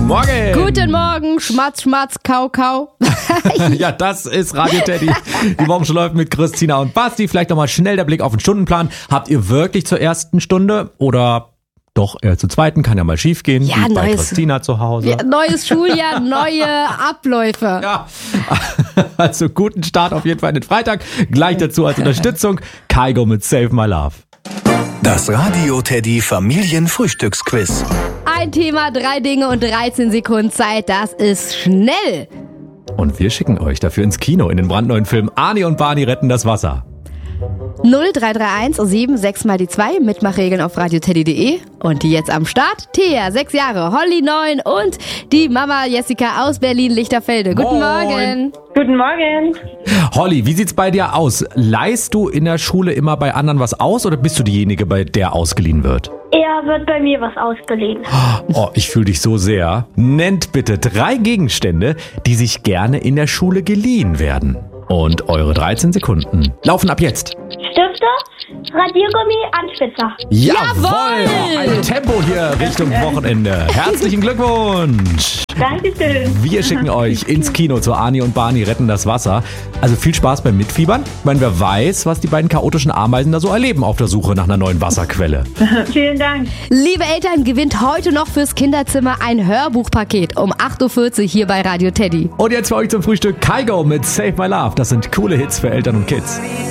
Morgen. Guten Morgen, Schmatz, Schmatz, Kau, Kau. Ja, das ist Radio Teddy. Die Woche läuft mit Christina und Basti. Vielleicht nochmal schnell der Blick auf den Stundenplan. Habt ihr wirklich zur ersten Stunde oder doch eher zur zweiten? Kann ja mal schief gehen. Ja, wie bei neues- Christina zu Hause. Ja, neues Schuljahr, neue Abläufe. Ja, also guten Start auf jeden Fall in den Freitag. Gleich dazu als Unterstützung Kaigo mit Save My Love. Das Radio Teddy Familienfrühstücksquiz. Ein Thema, 3 Dinge und 13 Sekunden Zeit. Das ist schnell. Und wir schicken euch dafür ins Kino in den brandneuen Film Arnie und Barney retten das Wasser. 0331 76 mal die 2, Mitmachregeln auf radioteddy.de. Und die jetzt am Start, Thea, 6 Jahre, Holly 9 und die Mama Jessica aus Berlin-Lichterfelde. Guten Moin. Morgen. Guten Morgen. Holly, wie sieht's bei dir aus? Leihst du in der Schule immer bei anderen was aus oder bist du diejenige, bei der ausgeliehen wird? Er wird bei mir was ausgeliehen. Oh, ich fühle dich so sehr. Nennt bitte 3 Gegenstände, die sich gerne in der Schule geliehen werden. Und eure 13 Sekunden laufen ab jetzt. Stifte, Radiergummi, Anspitzer. Jawohl! Ein Tempo hier Richtung Wochenende. Herzlichen Glückwunsch! Dankeschön. Wir schicken euch ins Kino zu Arnie und Barney retten das Wasser. Also viel Spaß beim Mitfiebern. Ich meine, wer weiß, was die beiden chaotischen Ameisen da so erleben auf der Suche nach einer neuen Wasserquelle. Vielen Dank. Liebe Eltern, gewinnt heute noch fürs Kinderzimmer ein Hörbuchpaket um 8.40 Uhr hier bei Radio Teddy. Und jetzt für euch zum Frühstück Kaigo mit Save My Love. Das sind coole Hits für Eltern und Kids.